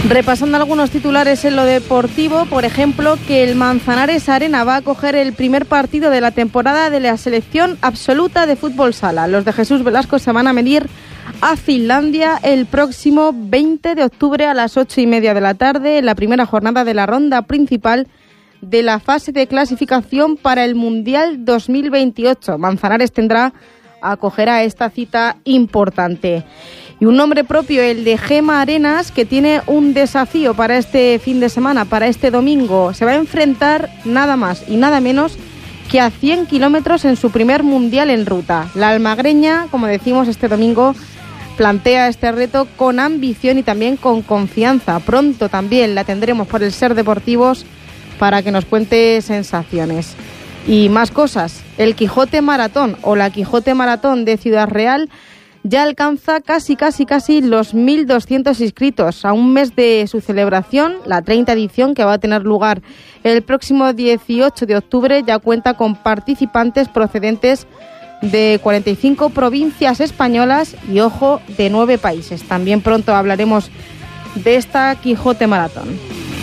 Repasando algunos titulares en lo deportivo, por ejemplo, que el Manzanares Arena va a acoger el primer partido de la temporada de la selección absoluta de fútbol sala. Los de Jesús Velasco se van a medir a Finlandia el próximo 20 de octubre a las 8:30 de la tarde, en la primera jornada de la ronda principal de la fase de clasificación para el Mundial 2028. Manzanares acogerá esta cita importante. Y un nombre propio, el de Gema Arenas, que tiene un desafío para este fin de semana, para este domingo. Se va a enfrentar nada más y nada menos que a 100 kilómetros en su primer mundial en ruta. La almagreña, como decimos este domingo, plantea este reto con ambición y también con confianza. Pronto también la tendremos por el Ser Deportivos para que nos cuente sensaciones. Y más cosas, el Quijote Maratón o la Quijote Maratón de Ciudad Real ya alcanza casi los 1.200 inscritos a un mes de su celebración. La 30ª edición, que va a tener lugar el próximo 18 de octubre, ya cuenta con participantes procedentes de 45 provincias españolas y, ojo, de 9 países. También pronto hablaremos de esta Quijote Maratón.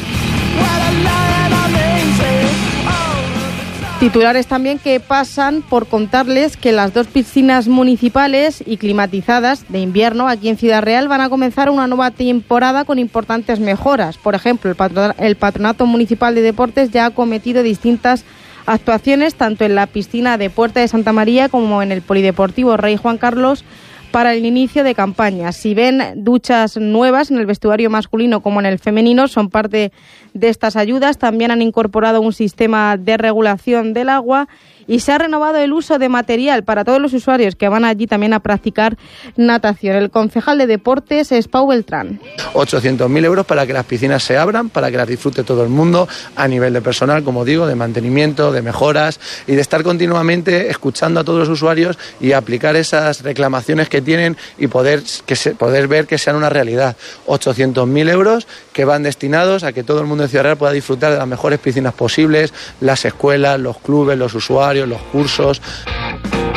Titulares también que pasan por contarles que las 2 piscinas municipales y climatizadas de invierno aquí en Ciudad Real van a comenzar una nueva temporada con importantes mejoras. Por ejemplo, el Patronato Municipal de Deportes ya ha acometido distintas actuaciones tanto en la piscina de Puerta de Santa María como en el Polideportivo Rey Juan Carlos para el inicio de campaña. Si ven duchas nuevas en el vestuario masculino como en el femenino, son parte de estas ayudas. También han incorporado un sistema de regulación del agua y se ha renovado el uso de material para todos los usuarios que van allí también a practicar natación. El concejal de deportes es Pau Beltrán. 800.000 euros para que las piscinas se abran, para que las disfrute todo el mundo a nivel de personal, como digo, de mantenimiento, de mejoras y de estar continuamente escuchando a todos los usuarios y aplicar esas reclamaciones que tienen y poder ver que sean una realidad. 800.000 euros que van destinados a que todo el mundo de Ciudad Real pueda disfrutar de las mejores piscinas posibles, las escuelas, los clubes, los usuarios, los cursos.